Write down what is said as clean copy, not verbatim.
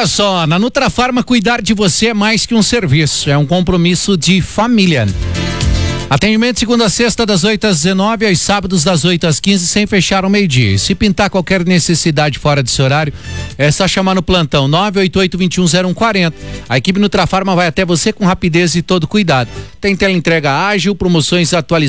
Olha só, na Nutrafarma cuidar de você é mais que um serviço, é um compromisso de família. Atendimento segunda a sexta das 8 às 19, aos sábados das 8 às 15, sem fechar ao meio-dia. Se pintar qualquer necessidade fora desse horário, é só chamar no plantão 988-210140. A equipe Nutrafarma vai até você com rapidez e todo cuidado. Tem teleentrega ágil, promoções atualizadas